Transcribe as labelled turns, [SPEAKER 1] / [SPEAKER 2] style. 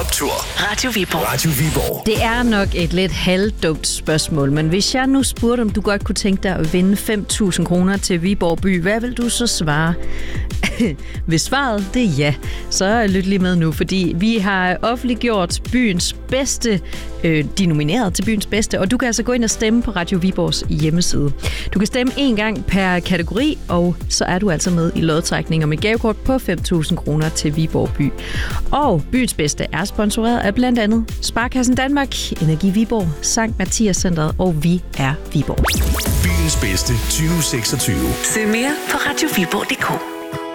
[SPEAKER 1] Optur.
[SPEAKER 2] Radio Viborg.
[SPEAKER 1] Radio Viborg.
[SPEAKER 3] Det er nok et lidt halvdumt spørgsmål, men hvis jeg nu spurgte, om du godt kunne tænke dig at vinde 5.000 kroner til Viborg by, hvad vil du så svare? Hvis svaret det er ja, så lyt lige med nu, fordi vi har offentliggjort byens bedste, de er nomineret til byens bedste, og du kan altså gå ind og stemme på Radio Viborgs hjemmeside. Du kan stemme en gang per kategori, og så er du altså med i lodtrækning om et gavekort på 5.000 kroner til Viborg by. Og byens bedste er sponsoreret af blandt andet Sparkassen Danmark, Energi Viborg, Sankt Mathias Centret og Vi er Viborg.
[SPEAKER 1] Byens bedste 2026.
[SPEAKER 2] Søg mere på radioviborg.dk.